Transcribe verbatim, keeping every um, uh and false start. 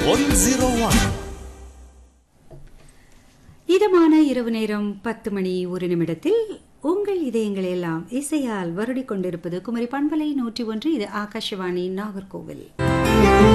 One zero one. இதமான இரவு நேரம் பத்து மணி ஒரு நிமிடத்தில் உங்கள் இதயங்கள் எல்லாம் இசையால் வருடிக் கொண்டிருப்பது குமரி பண்பலை நூற்றி ஒன்று. இது ஆகாஷவாணி நாகர்கோவில்.